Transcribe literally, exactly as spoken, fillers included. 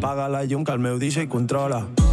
Apaga la llum que el meu D J controla.